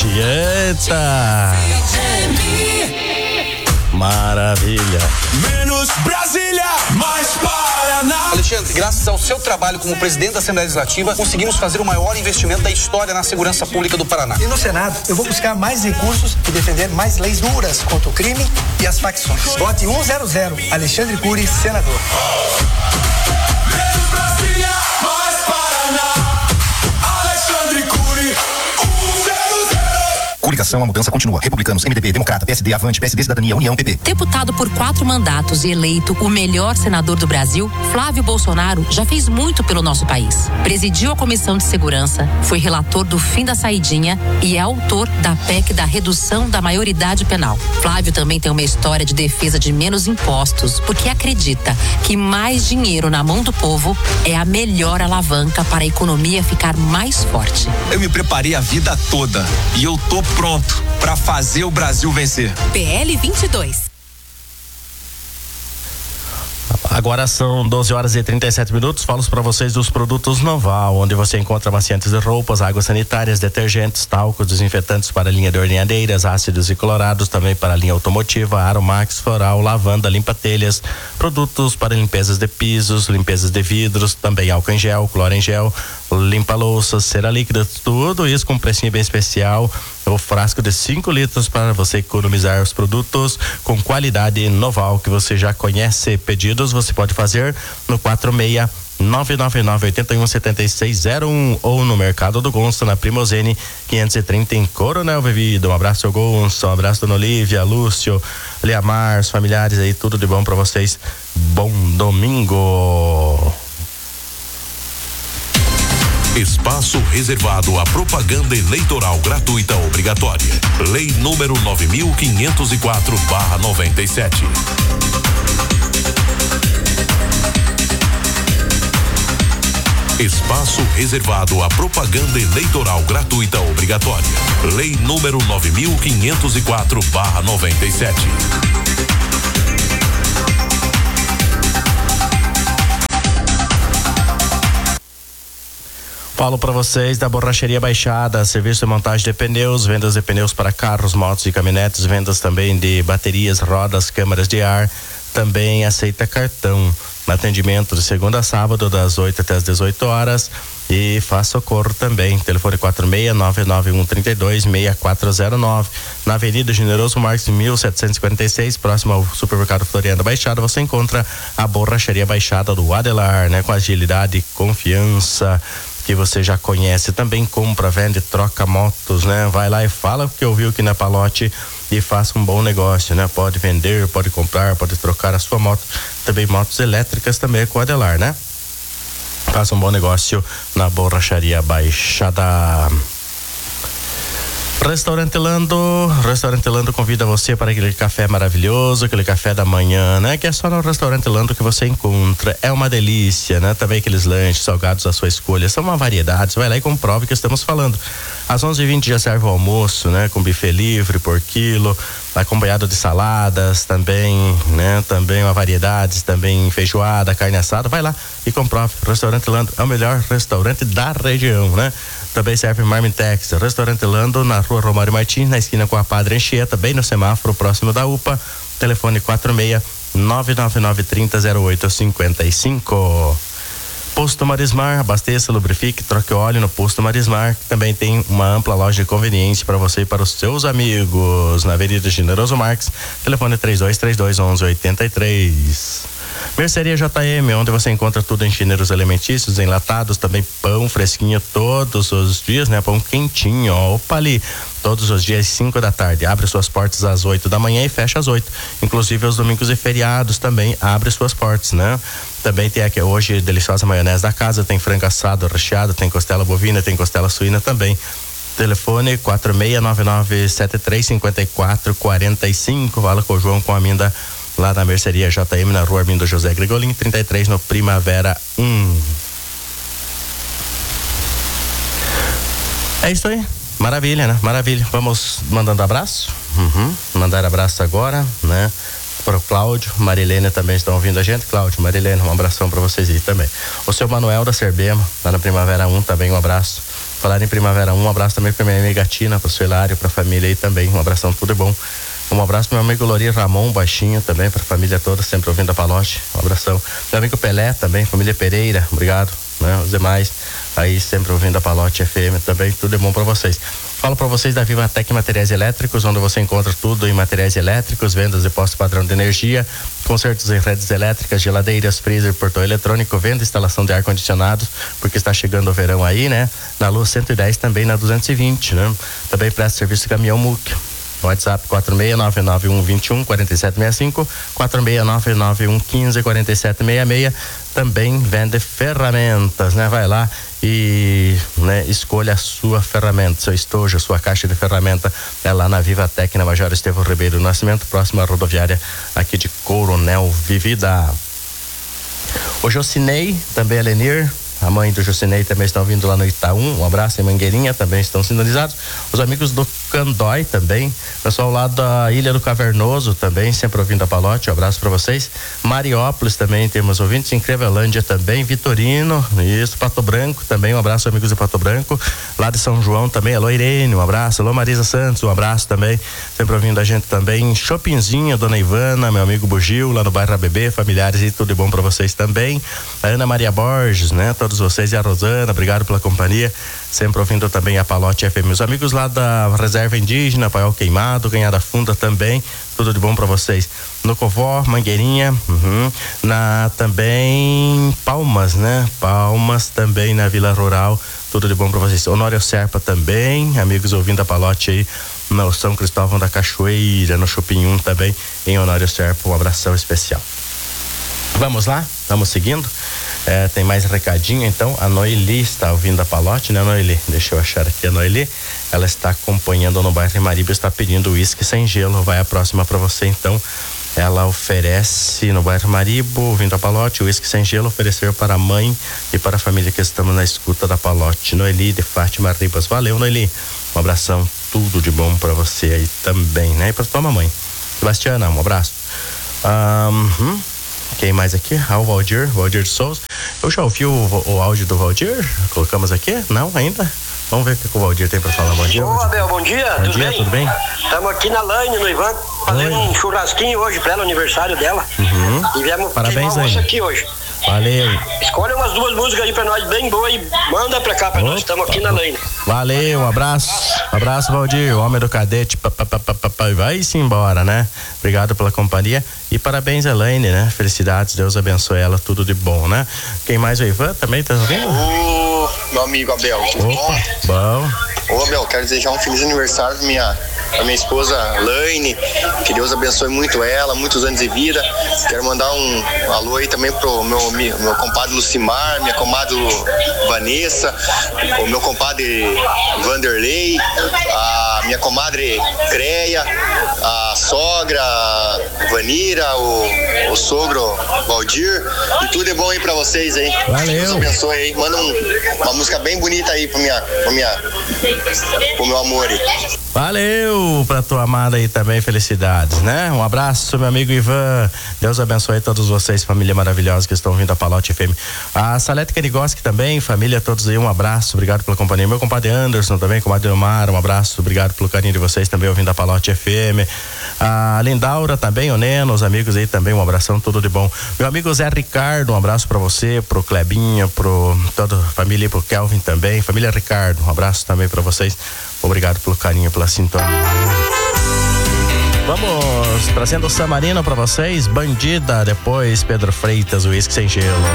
Eita! Maravilha! Menos Brasília, mais Paraná. Alexandre, graças ao seu trabalho como presidente da Assembleia Legislativa, conseguimos fazer o maior investimento da história na segurança pública do Paraná. E no Senado, eu vou buscar mais recursos e defender mais leis duras contra o crime e as facções. Vote 100, Alexandre Cury, senador. Menos Brasília, mais Paraná. Alexandre Cury, 100. Coligação, a mudança continua. Republicanos, MDB, Democrata, PSD, Avante, PSD, Cidadania, União, PP. Deputado por 4 mandatos e eleito o melhor senador do Brasil, Flávio Bolsonaro já fez muito pelo nosso país. Presidiu a Comissão de Segurança, foi relator do fim da saidinha e é autor da PEC da redução da maioridade penal. Flávio também tem uma história de defesa de menos impostos, porque acredita que mais dinheiro na mão do povo é a melhor alavanca para a economia ficar mais forte. Eu me preparei a vida toda e eu tô pronto para fazer o Brasil vencer. PL 22. Agora são 12h37. Falo para vocês dos produtos Noval, onde você encontra amaciantes de roupas, águas sanitárias, detergentes, talcos, desinfetantes para a linha de ordenhadeiras, ácidos e clorados, também para a linha automotiva, Aromax, Floral, lavanda, limpa-telhas, produtos para limpezas de pisos, limpezas de vidros, também álcool em gel, cloro em gel, limpa-louças, cera líquida, tudo isso com um precinho bem especial. O frasco de 5 litros para você economizar os produtos com qualidade Noval, que você já conhece. Pedidos você pode fazer no 46-999-81-7601 ou no Mercado do Gonço, na Primozene 530 em Coronel Vivida. Um abraço ao Gonço, um abraço dona Olívia, Lúcio, Leamar, os familiares aí, tudo de bom para vocês. Bom domingo. Espaço reservado à propaganda eleitoral gratuita obrigatória. Lei número 9.504/97. Espaço reservado à propaganda eleitoral gratuita obrigatória. Lei número 9.504/97. Falo para vocês da Borracharia Baixada, serviço de montagem de pneus, vendas de pneus para carros, motos e caminhonetes, vendas também de baterias, rodas, câmaras de ar, também aceita cartão. Atendimento de segunda a sábado, das 8 até as 18 horas. E faz socorro também. Telefone 46-99132-6409. Na Avenida Generoso Marques, 1746, próximo ao Supermercado Floriano Baixada, você encontra a Borracharia Baixada do Adelar, né? Com agilidade e confiança que você já conhece. Também compra, vende, troca motos, né? Vai lá e fala o que ouviu aqui na Palote e faça um bom negócio, né? Pode vender, pode comprar, pode trocar a sua moto. Também motos elétricas também com o Adelar, né? Faça um bom negócio na Borracharia Baixada. Restaurante Lando convida você para aquele café maravilhoso, aquele café da manhã, né? Que é só no Restaurante Lando que você encontra. É uma delícia, né? Também aqueles lanches salgados à sua escolha. São uma variedade. Você vai lá e comprove o que estamos falando. Às 11h20 já serve o almoço, né? Com buffet livre por quilo, acompanhado de saladas também, né? Também uma variedade, também feijoada, carne assada. Vai lá e comprove. Restaurante Lando é o melhor restaurante da região, né? Também serve Marmitex. Restaurante Lando, na rua Romário Martins, na esquina com a Padre Anchieta, bem no semáforo, próximo da UPA. Telefone 46-999-30-0855. Posto Marismar, abasteça, lubrifique, troque óleo no Posto Marismar, que também tem uma ampla loja de conveniência para você e para os seus amigos. Na Avenida Generoso Marques, telefone 3232-1183. Mercearia JM, onde você encontra tudo em gêneros alimentícios, enlatados, também pão fresquinho todos os dias, né? Pão quentinho, ó, opa ali, todos os dias 5 da tarde, abre suas portas às 8 da manhã e fecha às 8, inclusive aos domingos e feriados também abre suas portas, né? Também tem aqui hoje deliciosa maionese da casa, tem frango assado, recheado, tem costela bovina, tem costela suína também. Telefone 46-99-7354-45, fala com o João, com a Minda, lá na Mercearia JM, na rua Armindo José Gregolin, 33, no Primavera 1. É isso aí, maravilha, né? Maravilha. Vamos mandando abraço. Mandar abraço agora, né? Para o Cláudio, Marilene também estão ouvindo a gente. Cláudio, Marilene, um abração para vocês aí também. O seu Manuel da Cerbema, lá na Primavera 1, também um abraço. Falar em Primavera 1, um abraço também pra minha amiga Tina, pro seu Hilário, pra família aí também. Um abração, tudo é bom. Um abraço pro meu amigo Lori Ramon, baixinho também, pra família toda, sempre ouvindo a Palote. Um abração. Meu amigo Pelé também, família Pereira, obrigado, né? Os demais aí sempre ouvindo a Palote FM também, tudo é bom pra vocês. Falo para vocês da Vivatec Materiais Elétricos, onde você encontra tudo em materiais elétricos, vendas de posto padrão de energia, consertos em redes elétricas, geladeiras, freezer, portão eletrônico, venda e instalação de ar-condicionado, porque está chegando o verão aí, né? Na Luz 110 também na 220, né? Também presta serviço de caminhão MUC. WhatsApp 46991214765, 46991154766. Também vende ferramentas, né? Vai lá e, né, escolha a sua ferramenta, seu estojo, sua caixa de ferramenta é lá na Vivatec, na Major Estevão Ribeiro Nascimento, próxima à rodoviária aqui de Coronel Vivida. O Jocinei, também a Lenir, a mãe do Jocinei também estão vindo lá no Itaú. Um abraço em Mangueirinha, também estão sintonizados. Os amigos do Candói também. Pessoal lá da Ilha do Cavernoso também, sempre ouvindo a Palote. Um abraço para vocês. Mariópolis também temos ouvintes. Em Crevelândia também. Vitorino, isso. Pato Branco também. Um abraço, amigos de Pato Branco. Lá de São João também. Alô, Irene, um abraço. Alô, Marisa Santos, um abraço também. Sempre ouvindo a gente também. Chopinzinho, Dona Ivana, meu amigo Bugil, lá no bairro ABB, familiares e tudo de bom para vocês também. A Ana Maria Borges, né? Todos vocês e a Rosana, obrigado pela companhia, sempre ouvindo também a Palote FM. Os amigos lá da Reserva Indígena, Paiol Queimado, Ganhada Funda também, tudo de bom para vocês. No Covó, Mangueirinha, na também Palmas, né? Palmas também na Vila Rural, tudo de bom para vocês. Honório Serpa também, amigos ouvindo a Palote aí, no São Cristóvão da Cachoeira, no Chopin 1 também, em Honório Serpa, um abração especial. Vamos lá, vamos seguindo. Tem mais recadinho, então. A Noeli está ouvindo a Palote, né, Noeli? Deixa eu achar aqui a Noeli. Ela está acompanhando no bairro Mariba, está pedindo uísque sem gelo. Vai a próxima para você, então. Ela oferece no bairro Maribo, ouvindo a Palote, uísque sem gelo, oferecer para a mãe e para a família que estamos na escuta da Palote. Noeli de Fátima Ribas. Valeu, Noeli. Um abração, tudo de bom para você aí também, né? E para tua mamãe. Sebastiana, um abraço. Quem mais aqui? O Valdir de Souza. Eu já ouvi o áudio do Valdir? Colocamos aqui? Não, ainda? Vamos ver o que o Valdir tem pra falar. Bom dia, Ô, Abel, bom dia. Tudo bem? Estamos aqui na Laine, no Ivan, fazendo um churrasquinho hoje pra ela, aniversário dela. E viemos parabéns, almoço aqui hoje. Valeu. Escolhe umas duas músicas aí pra nós, bem boa, e manda pra cá pra nós. Estamos aqui na Laine. Valeu, um abraço. Abraço, Valdir, o homem do cadete. Vai-se embora, né? Obrigado pela companhia. E parabéns, Elaine, né? Felicidades, Deus abençoe ela, tudo de bom, né? Quem mais, o Ivan, também tá ouvindo? Ô, meu amigo Abel, tudo bom? Bom. Ô, Abel, quero desejar um feliz aniversário pra minha esposa Laine, que Deus abençoe muito ela, muitos anos de vida. Quero mandar um alô aí também pro meu compadre Lucimar, minha comadre Vanessa, o meu compadre Vanderlei, a minha comadre Creia, a sogra Vanira, o sogro Valdir, e tudo é bom aí pra vocês aí. Valeu. Deus abençoe aí. Manda uma música bem bonita aí pro meu amor aí. Valeu pra tua amada aí também, felicidades, né? Um abraço, meu amigo Ivan. Deus abençoe todos vocês, família maravilhosa que estão ouvindo a Palote FM. A Salete Canigoski também, família, todos aí, um abraço, obrigado pela companhia. Meu compadre Anderson também, compadre Omar, um abraço, obrigado pelo carinho de vocês também ouvindo a Palote FM. A Lindaura também, o Neno, os amigos aí também, um abração, tudo de bom. Meu amigo Zé Ricardo, um abraço pra você, pro Clebinha, pro toda a família, pro Kelvin também. Família Ricardo, um abraço também pra vocês. Obrigado pelo carinho, pela sintonia. Vamos trazendo o Samarino pra vocês. Bandida, depois Pedro Freitas, uísque sem gelo.